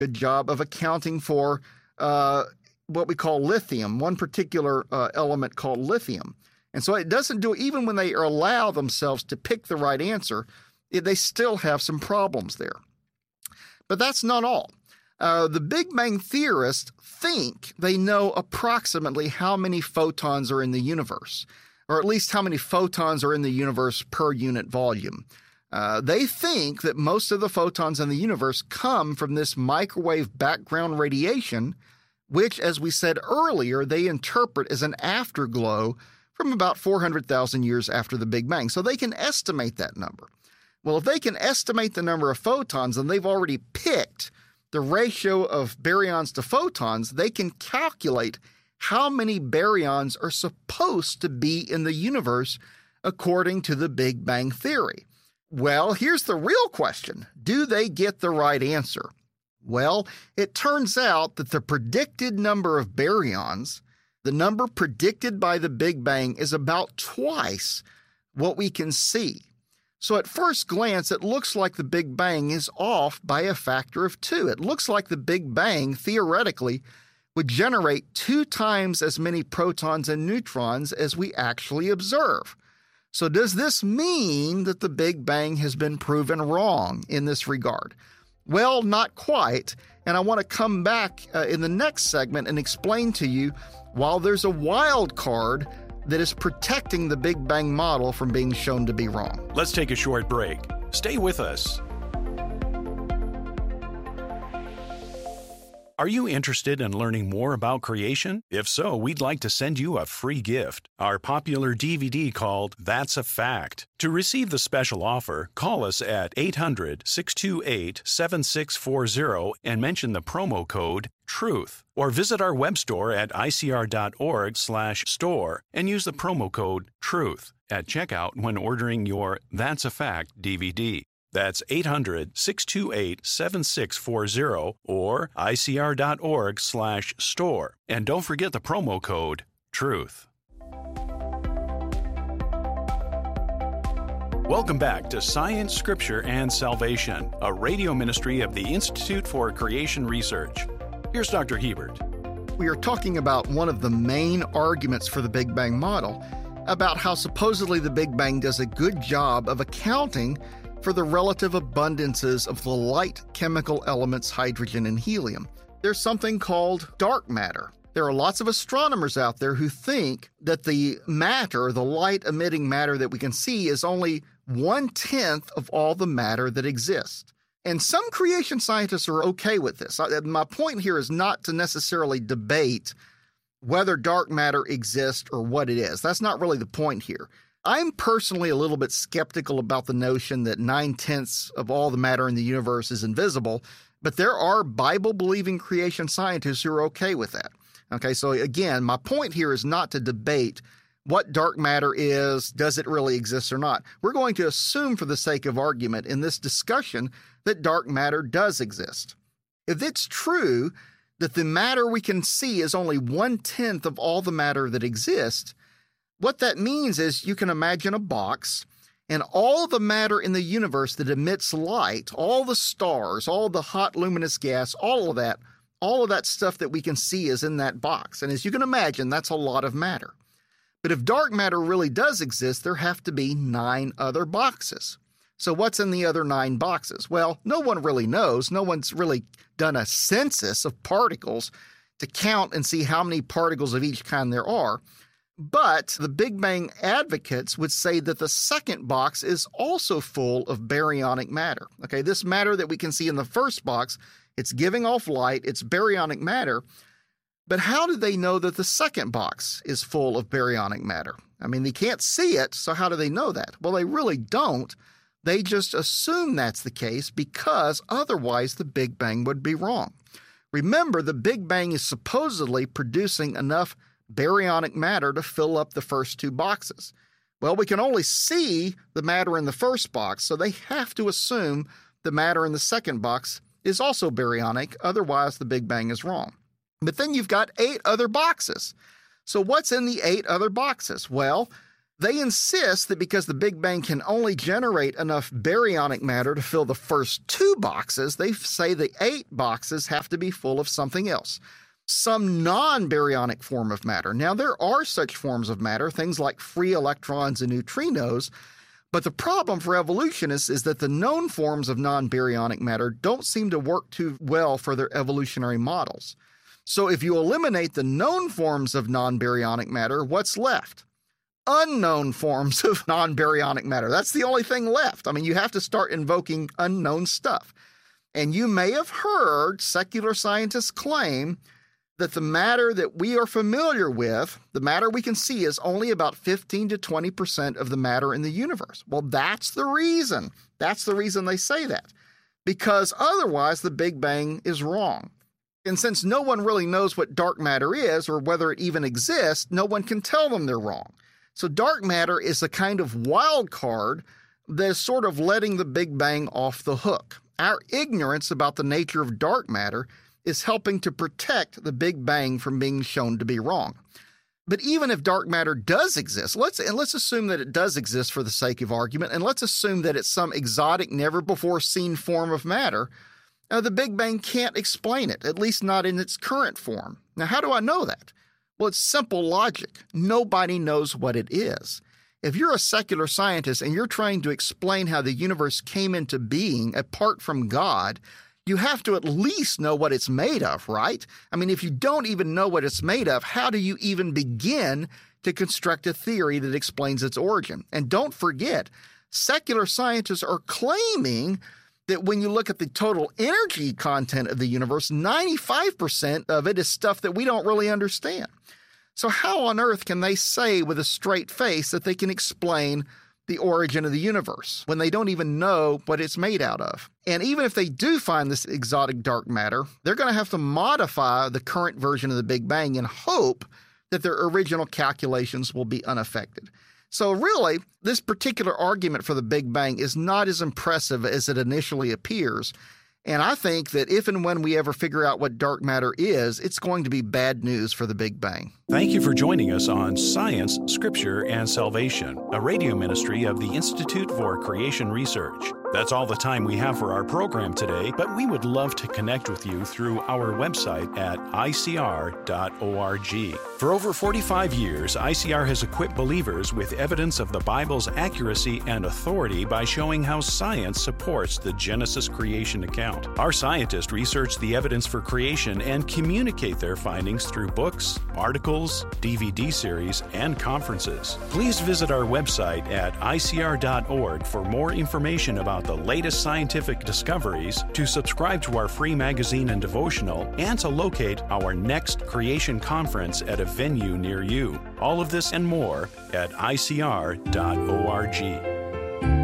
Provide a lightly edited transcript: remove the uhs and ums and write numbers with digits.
good job of accounting for what we call lithium, one particular element called lithium. And so it doesn't do, even when they allow themselves to pick the right answer, they still have some problems there. But that's not all. The Big Bang theorists think they know approximately how many photons are in the universe, or at least how many photons are in the universe per unit volume. They think that most of the photons in the universe come from this microwave background radiation, which, as we said earlier, they interpret as an afterglow from about 400,000 years after the Big Bang. So they can estimate that number. Well, if they can estimate the number of photons and they've already picked the ratio of baryons to photons, they can calculate how many baryons are supposed to be in the universe according to the Big Bang theory. Well, here's the real question. Do they get the right answer? Well, it turns out that the predicted number of baryons, the number predicted by the Big Bang, is about twice what we can see. So at first glance, it looks like the Big Bang is off by a factor of 2. It looks like the Big Bang, theoretically, would generate 2 times as many protons and neutrons as we actually observe. So does this mean that the Big Bang has been proven wrong in this regard? Well, not quite, and I want to come back in the next segment and explain to you why there's a wild card that is protecting the Big Bang model from being shown to be wrong. Let's take a short break. Stay with us. Are you interested in learning more about creation? If so, we'd like to send you a free gift, our popular DVD called That's a Fact. To receive the special offer, call us at 800-628-7640 and mention the promo code TRUTH, or visit our web store at icr.org/store and use the promo code TRUTH at checkout when ordering your That's a Fact DVD. That's 800-628-7640 or icr.org/store. And don't forget the promo code TRUTH. Welcome back to Science, Scripture, and Salvation, a radio ministry of the Institute for Creation Research. Here's Dr. Hebert. We are talking about one of the main arguments for the Big Bang model, about how supposedly the Big Bang does a good job of accounting for the relative abundances of the light chemical elements hydrogen and helium. There's something called dark matter. There are lots of astronomers out there who think that the matter, the light-emitting matter that we can see, is only 1/10 of all the matter that exists. And some creation scientists are okay with this. My point here is not to necessarily debate whether dark matter exists or what it is. That's not really the point here. I'm personally a little bit skeptical about the notion that 9/10 of all the matter in the universe is invisible, but there are Bible-believing creation scientists who are okay with that. Okay, so again, my point here is not to debate what dark matter is, does it really exist or not. We're going to assume for the sake of argument in this discussion that dark matter does exist. If it's true that the matter we can see is only 1/10 of all the matter that exists, what that means is you can imagine a box, and all the matter in the universe that emits light, all the stars, all the hot luminous gas, all of that stuff that we can see is in that box. And as you can imagine, that's a lot of matter. But if dark matter really does exist, there have to be 9 other boxes. So what's in the other 9 boxes? Well, no one really knows. No one's really done a census of particles to count and see how many particles of each kind there are. But the Big Bang advocates would say that the second box is also full of baryonic matter. Okay, this matter that we can see in the first box, it's giving off light, it's baryonic matter. But how do they know that the second box is full of baryonic matter? I mean, they can't see it, so how do they know that? Well, they really don't. They just assume that's the case because otherwise the Big Bang would be wrong. Remember, the Big Bang is supposedly producing enough baryonic matter to fill up the first 2 boxes. Well, we can only see the matter in the first box, so they have to assume the matter in the second box is also baryonic, otherwise the Big Bang is wrong. But then you've got 8 other boxes. So what's in the 8 other boxes? Well, They insist that because the Big Bang can only generate enough baryonic matter to fill the first 2 boxes, they say the 8 boxes have to be full of something else, some non-baryonic form of matter. Now, there are such forms of matter, things like free electrons and neutrinos, but the problem for evolutionists is that the known forms of non-baryonic matter don't seem to work too well for their evolutionary models. So if you eliminate the known forms of non-baryonic matter, what's left? Unknown forms of non-baryonic matter. That's the only thing left. I mean, you have to start invoking unknown stuff. And you may have heard secular scientists claim that the matter that we are familiar with, the matter we can see, is only about 15 to 20% of the matter in the universe. Well, that's the reason. That's the reason they say that. Because otherwise, the Big Bang is wrong. And since no one really knows what dark matter is or whether it even exists, no one can tell them they're wrong. So dark matter is a kind of wild card that is sort of letting the Big Bang off the hook. Our ignorance about the nature of dark matter is helping to protect the Big Bang from being shown to be wrong. But even if dark matter does exist, let's assume that it does exist for the sake of argument, and let's assume that it's some exotic, never-before-seen form of matter, the Big Bang can't explain it, at least not in its current form. Now, how do I know that? Well, it's simple logic. Nobody knows what it is. If you're a secular scientist and you're trying to explain how the universe came into being apart from God, you have to at least know what it's made of, right? I mean, if you don't even know what it's made of, how do you even begin to construct a theory that explains its origin? And don't forget, secular scientists are claiming that when you look at the total energy content of the universe, 95% of it is stuff that we don't really understand. So how on earth can they say with a straight face that they can explain the origin of the universe when they don't even know what it's made out of? And even if they do find this exotic dark matter, they're going to have to modify the current version of the Big Bang in hope that their original calculations will be unaffected. So really, this particular argument for the Big Bang is not as impressive as it initially appears. And I think that if and when we ever figure out what dark matter is, it's going to be bad news for the Big Bang. Thank you for joining us on Science, Scripture, and Salvation, a radio ministry of the Institute for Creation Research. That's all the time we have for our program today, but we would love to connect with you through our website at icr.org. For over 45 years, ICR has equipped believers with evidence of the Bible's accuracy and authority by showing how science supports the Genesis creation account. Our scientists research the evidence for creation and communicate their findings through books, articles, DVD series, and conferences. Please visit our website at icr.org for more information about the latest scientific discoveries, to subscribe to our free magazine and devotional, and to locate our next creation conference at a venue near you. All of this and more at icr.org.